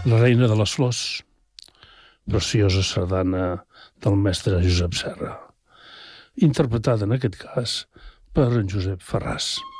La reina de les flors, preciosa sardana del mestre Josep Serra, interpretada en aquest cas per en Josep Ferràs.